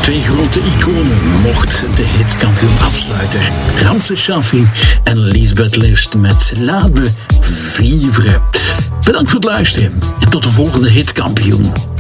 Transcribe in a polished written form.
Twee grote iconen mocht de hitkampioen afsluiten. Ramses Shaffi en Lisbeth List met Laat me vivre. Bedankt voor het luisteren en tot de volgende hitkampioen.